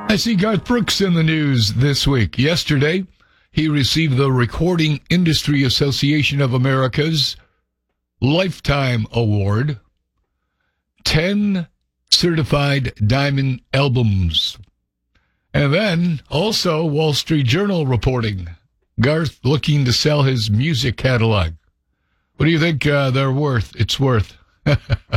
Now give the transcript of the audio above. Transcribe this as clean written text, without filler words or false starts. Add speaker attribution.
Speaker 1: I see Garth Brooks in the news this week. Yesterday, he received the Recording Industry Association of America's Lifetime Award, 10 certified diamond albums. And then, also, Wall Street Journal reporting, Garth looking to sell his music catalog. What do you think they're worth? It's worth.